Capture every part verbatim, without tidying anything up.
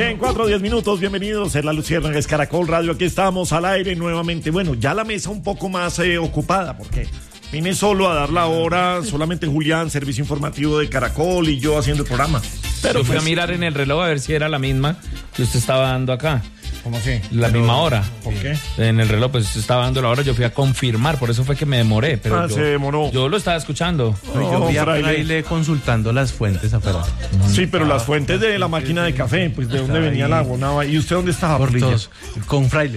Bien, cuatro o diez minutos, bienvenidos en La Luciérnaga, es Caracol Radio, aquí estamos al aire nuevamente. Bueno, ya la mesa un poco más eh, ocupada, porque vine solo a dar la hora, solamente Julián, servicio informativo de Caracol, y yo haciendo el programa. Pero yo fui pues, a mirar en el reloj a ver si era la misma que usted estaba dando acá. ¿Cómo así? La pero, misma hora. ¿Por qué? En el reloj, pues usted estaba dando la hora, yo fui a confirmar, por eso fue que me demoré. Pero ah, yo, se demoró. Yo lo estaba escuchando. No, yo fui a Fraile consultando las fuentes afuera. Sí, pero ah, las fuentes de la máquina de café, pues de dónde venía el agua. Nada. ¿Y usted dónde estaba? Por todos. Con Fraile.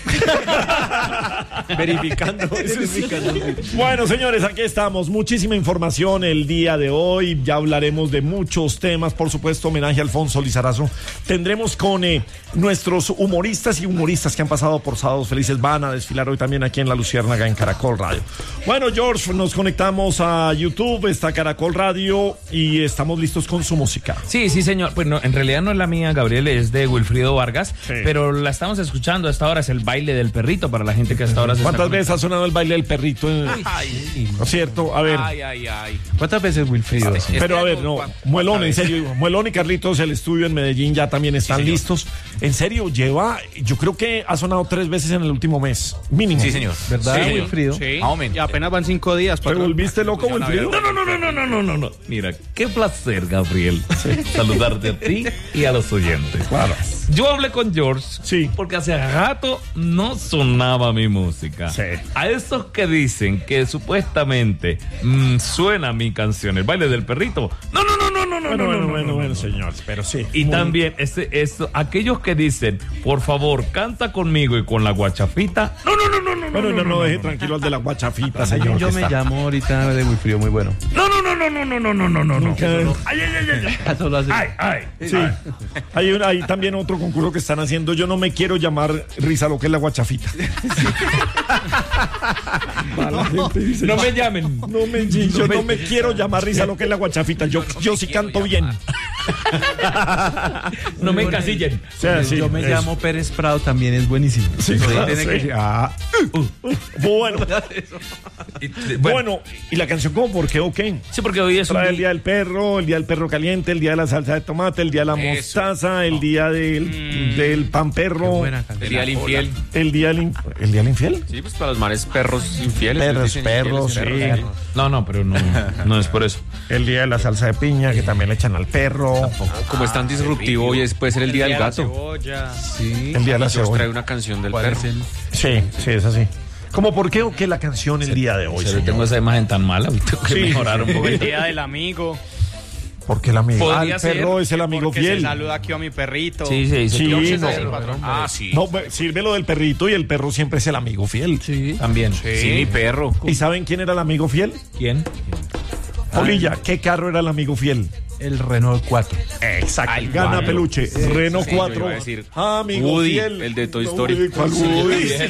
verificando, verificando. Bueno, señores, aquí estamos. Muchísima información el día de hoy. Ya hablaremos de muchos temas. Por supuesto, homenaje a Alfonso Lizarazo. Tendremos con eh, nuestros humoristas y humoristas que han pasado por Sábados Felices. Van a desfilar hoy también aquí en La Luciérnaga, en Caracol Radio. Bueno, George, nos conectamos a YouTube, está Caracol Radio y estamos listos con su música. Sí, sí, señor. Pues no, en realidad no es la mía, Gabriel, es de Wilfrido Vargas, sí. Pero la estamos escuchando. Hasta ahora es el baile del perrito para la gente que hasta ahora se ¿Cuántas veces ha sonado el baile del perrito? Ay, ¿no es cierto? A ver. Ay, ay, ay. ¿Cuántas veces Wilfrido? Ay, pero a ver, no. Muelón, en serio. Muelón y Carlitos, el estudio en Medellín ya también están sí, listos. En serio, lleva, yo creo que ha sonado tres veces en el último mes. Mínimo. Sí, señor. ¿Verdad, sí, Wilfrido? Sí. Y apenas van cinco días. ¿Te volviste loco, Wilfrido? No, no, no, no, no, no, no, no, no. Mira, qué placer, Gabriel, saludarte a ti y a los oyentes. Claro. Yo hablé con George, sí, porque hace rato no sonaba mi música. Sí. A esos que dicen que supuestamente mmm, suena mi canción, el baile del perrito. No, no, no, no, no, no, bueno, no, bueno, no, bueno, no, bueno, no, señores, pero sí. Y muy... también ese, eso, aquellos que dicen, por favor, canta conmigo y con la guachafita. No, no, no, no, no. Bueno, no, no, no, no deje no, tranquilo no. al de la guachafita, señor. Yo me está. llamo ahorita de Wilfrido, muy bueno. No, no, no, no, no, no, no, no, no, no, no. Ay, ay, ay, ay. Ay, ay. Sí. Hay, un, hay también otro concurso que están haciendo. Yo no me quiero llamar Risa, lo que es la guachafita. No, dice, no me llamen. No me, yo no me, no me quiero llamar Risa, lo que es la guachafita. Yo, yo, yo sí canto bien. No me encasillen. O sea, sí, yo me eso. llamo Pérez Prado, también es buenísimo. Sí, sí, tiene sí. Que... ah. Bueno. Bueno, ¿y la canción cómo? ¿Por qué o qué? Sí, porque hoy es Trae un... el día del perro, el día del perro caliente, el día de la salsa de tomate, el día de la eso. mostaza, el día del, mm. del pan perro, el día del infiel. El día del, ¿El día del infiel? Sí, pues para los mares perros infieles. Perros, perros, sí. Perros, no, no, pero no, no es por eso. El día de la salsa de piña, que también le echan al perro. Tampoco. Como es tan disruptivo, hoy puede ser el, el día, día del gato. Cebolla. Sí. El día de la cebolla. Trae una canción del perro. El... Sí, sí, es así. ¿Cómo por qué o qué la canción el día de hoy? Yo tengo esa imagen tan mala, tengo que sí. mejorar un poco. El día del amigo. Porque el amigo. Ah, el perro es el amigo fiel. Se saluda aquí a mi perrito. Sí, sí, sí. sí no, ah, sí. No, sirve lo del perrito y el perro siempre es el amigo fiel. Sí, también. Sí, sí mi perro. ¿Y saben quién era el amigo fiel? ¿Quién? Polilla, ¿qué carro era el amigo fiel? El Renault cuatro. Exacto. Ay, gana wow. Peluche. Sí, Renault sí, cuatro. Decir, amigo Woody, fiel. El de Toy Story. ¿Cuál Woody? Sí.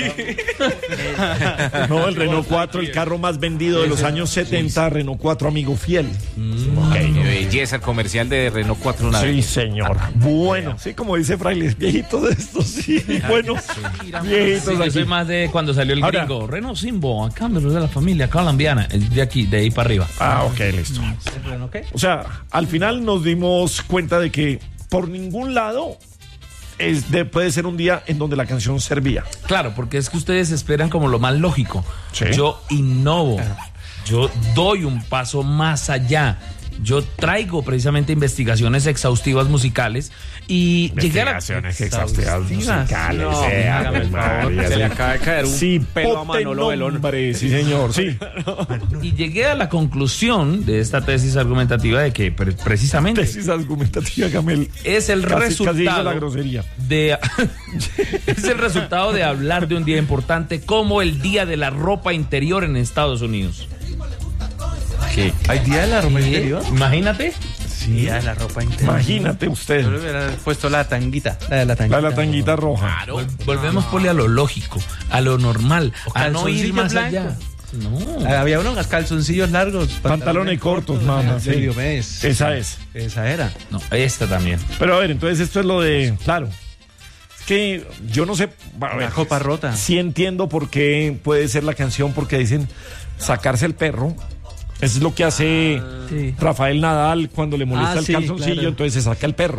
No, el Renault cuatro, el carro más vendido de los años setenta. Renault cuatro, amigo fiel. Mm, okay. Qué belleza el comercial de Renault cuatro. Una sí, vez. señor. Bueno, sí, como dice Fraile, viejito de estos, sí. Bueno, viejitos. Sí, yo soy más de cuando salió el Ahora, gringo. Renault Simbo, a cambio de la familia colombiana. El de aquí, de ahí para arriba. Ah, ok, listo. O sea, al final nos dimos cuenta de que por ningún lado es de, puede ser un día en donde la canción servía. Claro, porque es que ustedes esperan como lo más lógico. ¿Sí? Yo innovo, yo doy un paso más allá. Yo traigo precisamente investigaciones exhaustivas musicales y investigaciones llegué a la... exhaustivas musicales. No, sea, María, se le acaba de caer un sí, pelo a Manolo Belón. Sí, señor, sí. Y llegué a la conclusión de esta tesis argumentativa de que precisamente tesis argumentativa, Camel, es el casi, resultado casi la grosería. de es el resultado de hablar de un día importante como el Día de la Ropa Interior en Estados Unidos. ¿Qué? ¿Hay día de la ropa ¿Sí? interior? Imagínate. Sí, día de la ropa interior. Imagínate usted. Yo le hubiera puesto la tanguita. La de la tanguita. La de la tanguita roja. Claro. Vol- volvemos, Poli, a lo lógico, a lo normal, a no ir más blanco. allá. No. Había unos calzoncillos largos. Pantalones cortos, mamá. Sí. Serio, ¿ves? Esa es. Esa era. No, esta también. Pero a ver, entonces esto es lo de... Claro. Es que yo no sé... A ver, la copa rota. Sí entiendo por qué puede ser la canción, porque dicen sacarse el perro... Eso es lo que hace ah, sí. Rafael Nadal cuando le molesta ah, el sí, calzoncillo, claro. Entonces se saca el perro.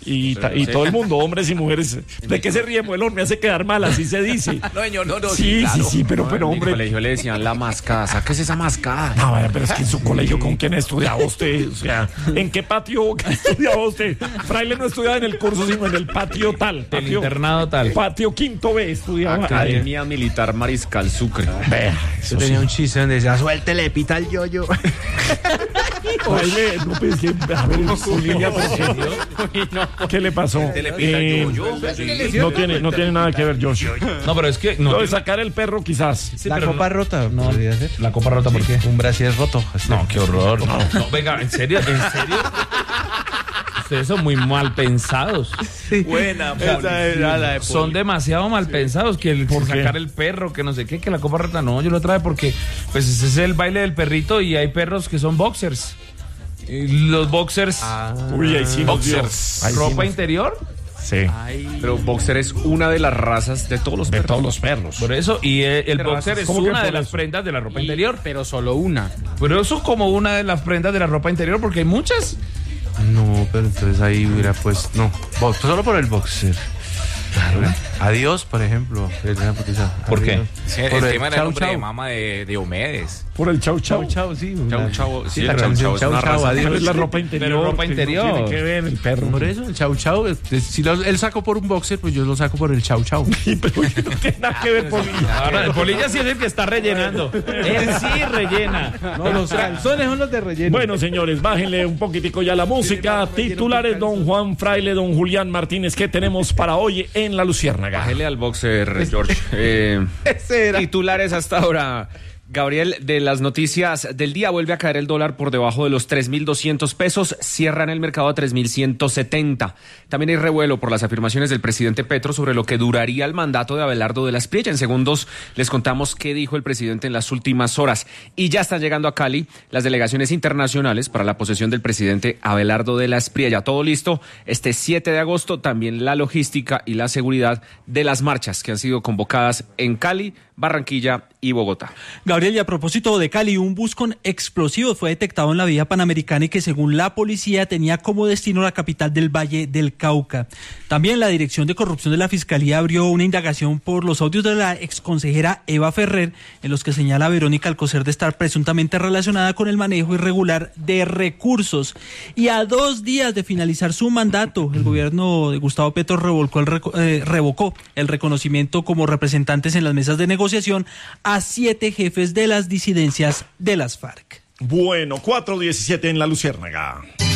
y, ta- y todo el mundo, hombres y mujeres. ¿De qué se ríe, Muelón? Me hace quedar mal, así se dice. No, señor, no, no. Sí, sí, sí, pero, pero En mi hombre. colegio le decían la mascada. Sáquese esa mascada. No, vaya, pero es que en su colegio, ¿con quién estudiaba usted? O sea, ¿en qué patio estudiaba usted? Fraile no estudiaba en el curso, sino en el patio tal. El Patio, internado tal. patio quinto B estudiaba. ahí. Academia Militar Mariscal Sucre. Vea, Yo eso tenía sí. un chiste donde decía, suéltele, pita el yoyo. Fraile, no pensé, a ver, su niña, ¿por qué? ¿Qué le pasó? Eh, no tiene, no tiene nada que ver, Josh. No, pero es que no. Lo de sacar el perro, quizás. Sí, La pero copa no- rota, no. podría ser. La copa rota, ¿por qué? Un brasier roto. así. No, qué horror. No, no, venga, ¿en serio? ¿En serio? Ustedes son muy mal pensados. Buena, Esa era la de Son demasiado mal pensados que el ¿Por qué? sacar el perro, que no sé qué, que la copa rota. No, yo lo trae porque pues ese es el baile del perrito y hay perros que son boxers. Y los boxers, Uy, ahí sí nos dio. Boxers. Ahí sí ropa nos- interior, Sí, Pero boxer es una de las razas de todos los de perros. todos los perros. por eso, y eh, el boxer es ¿Cómo que una de por las eso? prendas de la ropa interior. Pero solo una. Pero eso como una de las prendas de la ropa interior porque hay muchas. No, pero entonces ahí hubiera pues no, bo- solo por el boxer. Claro. Adiós, por ejemplo. ¿Por qué? Sí, el Por el tema era el chau, nombre de chau. mama de, de Omedes. Por el chau chau. Chau, chau, sí. Chau, una- chau. Sí, Sí, la el chau, canción chau es chau, una chau, raza. adiós. Pero es la ropa interior. Pero ropa que no interior. tiene que ver el perro. Por eso, el chau chau, eh, si lo- él sacó por un boxer, pues yo lo saco por el chau chau. Sí, pero no tiene nada que ver, Polilla. Ahora, el polilla sí es el que está rellenando. Él sí rellena. No, los calzones son los de relleno. Bueno, señores, bájenle un poquitico ya la música. Titulares, don Juan Fraile, don Julián Martínez. ¿Qué tenemos para hoy en La Luciérnaga? Bájele al boxer, George. Eh, titulares hasta ahora. Gabriel, de las noticias del día, vuelve a caer el dólar por debajo de los tres mil doscientos pesos, cierra en el mercado a tres mil ciento setenta. También hay revuelo por las afirmaciones del presidente Petro sobre lo que duraría el mandato de Abelardo de la Espriella. En segundos les contamos qué dijo el presidente en las últimas horas. Y ya están llegando a Cali las delegaciones internacionales para la posesión del presidente Abelardo de la Espriella. Todo listo este siete de agosto, también la logística y la seguridad de las marchas que han sido convocadas en Cali, Barranquilla y Bogotá. Gabriel, y a propósito de Cali, un bus con explosivos fue detectado en la vía panamericana y que según la policía tenía como destino la capital del Valle del Cauca. También la Dirección de Corrupción de la Fiscalía abrió una indagación por los audios de la exconsejera Eva Ferrer, en los que señala a Verónica Alcocer de estar presuntamente relacionada con el manejo irregular de recursos. Y a dos días de finalizar su mandato, el gobierno de Gustavo Petro revolcó el reco- eh, revocó el reconocimiento como representantes en las mesas de negociación a siete jefes de las disidencias de las FARC. Bueno, cuatro diecisiete en La Luciérnaga.